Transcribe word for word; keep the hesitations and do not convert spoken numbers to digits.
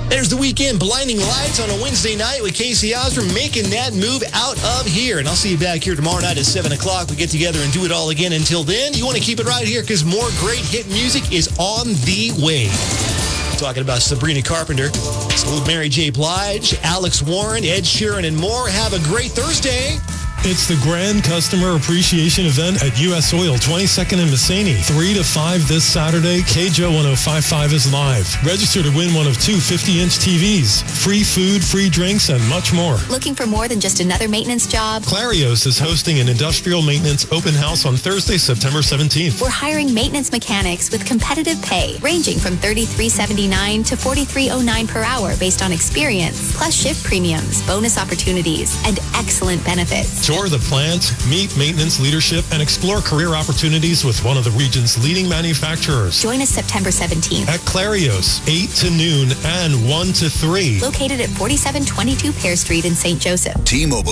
There's the weekend blinding lights on a Wednesday night with Casey Osborne making that move out of here. And I'll see you back here tomorrow night at seven o'clock. We get together and do it all again. Until then, you want to keep it right here because more great hit music is on the way. Talking about Sabrina Carpenter, Mary J. Blige, Alex Warren, Ed Sheeran, and more. Have a great Thursday. It's the Grand Customer Appreciation Event at U S Oil, twenty-second and Masseny. three to five this Saturday. K J O ten fifty-five is live. Register to win one of two fifty-inch T Vs. Free food, free drinks, and much more. Looking for more than just another maintenance job? Clarios is hosting an industrial maintenance open house on Thursday, September seventeenth. We're hiring maintenance mechanics with competitive pay, ranging from thirty-three seventy-nine to forty-three oh nine per hour based on experience, plus shift premiums, bonus opportunities, and excellent benefits. Tour the plant, meet maintenance leadership, and explore career opportunities with one of the region's leading manufacturers. Join us September seventeenth at Clarios, eight to noon and one to three. Located at forty-seven twenty-two Pear Street in Saint Joseph. T-Mobile.